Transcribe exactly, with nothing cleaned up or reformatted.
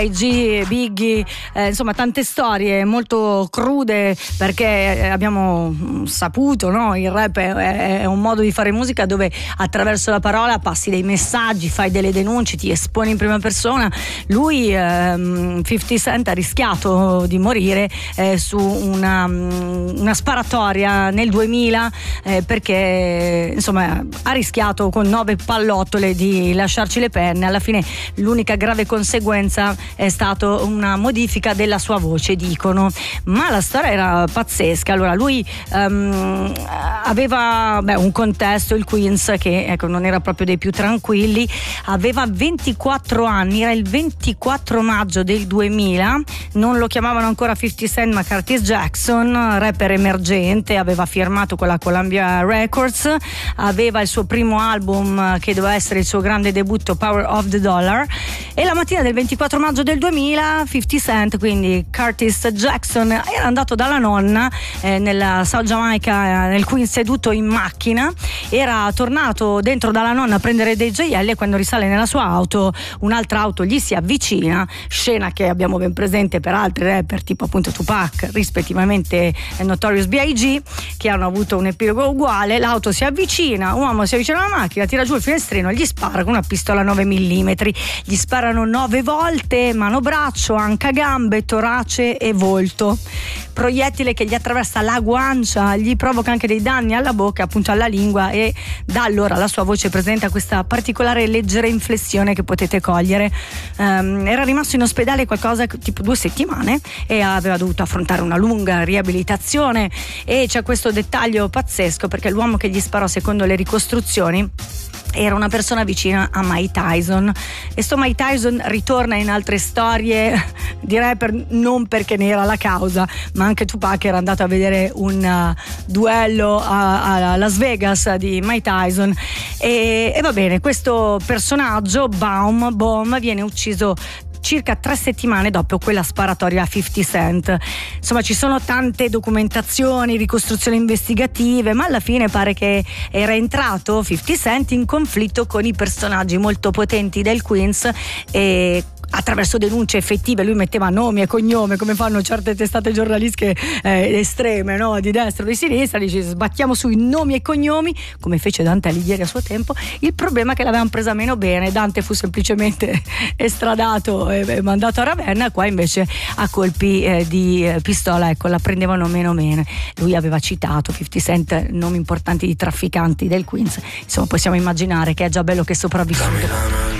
G, Biggie, eh, insomma tante storie molto crude, perché abbiamo saputo, no? Il rap è, è un modo di fare musica dove attraverso la parola passi dei messaggi, fai delle denunce, ti esponi in prima persona. Lui, ehm, cinquanta Cent, ha rischiato di morire eh, su una, una sparatoria nel duemila eh, perché insomma ha rischiato con nove pallottole di lasciarci le penne. Alla fine l'unica grave conseguenza è stato una modifica della sua voce, dicono, ma la storia era pazzesca. Allora lui um, aveva beh, un contesto, il Queens, che ecco non era proprio dei più tranquilli. Aveva ventiquattro anni, era il ventiquattro maggio del duemila, non lo chiamavano ancora cinquanta Cent ma Curtis Jackson, rapper emergente, aveva firmato con la Columbia Records, aveva il suo primo album che doveva essere il suo grande debutto, Power of the Dollar, e la mattina del ventiquattro maggio del duemila cinquanta Cent, quindi Curtis Jackson, era andato dalla nonna eh, nella South Jamaica, eh, nel Queens, seduto in macchina, era tornato dentro dalla nonna a prendere dei gioielli e quando risale nella sua auto un'altra auto gli si avvicina, scena che abbiamo ben presente per altri rapper tipo appunto Tupac, rispettivamente Notorious B I G, che hanno avuto un epilogo uguale. L'auto si avvicina, un uomo si avvicina alla macchina, tira giù il finestrino e gli spara con una pistola nove millimetri, gli sparano nove volte, mano, braccio, anca, gambe, torace e volto, proiettile che gli attraversa la guancia, gli provoca anche dei danni alla bocca, appunto alla lingua, e da allora la sua voce presenta questa particolare leggera inflessione che potete cogliere. Um, era rimasto in ospedale qualcosa tipo due settimane e aveva dovuto affrontare una lunga riabilitazione, e c'è questo dettaglio pazzesco perché l'uomo che gli sparò, secondo le ricostruzioni, era una persona vicina a Mike Tyson, e sto Mike Tyson ritorna in altre storie di rapper non perché ne era la causa, ma anche Tupac era andato a vedere un uh, duello a, a Las Vegas di Mike Tyson, e, e va bene, questo personaggio Baum, Baum viene ucciso circa tre settimane dopo quella sparatoria a cinquanta Cent. Insomma, ci sono tante documentazioni, ricostruzioni investigative, ma alla fine pare che era entrato cinquanta Cent in conflitto con i personaggi molto potenti del Queens, e attraverso denunce effettive lui metteva nomi e cognome, come fanno certe testate giornalistiche eh, estreme, no? Di destra o di sinistra, dice sbattiamo sui nomi e cognomi, come fece Dante Alighieri a suo tempo. Il problema è che l'avevano presa meno bene, Dante fu semplicemente estradato e mandato a Ravenna, qua invece a colpi eh, di eh, pistola, ecco, la prendevano meno bene. Lui aveva citato cinquanta Cent nomi importanti di trafficanti del Queens, insomma possiamo immaginare che è già bello che è sopravvissuto.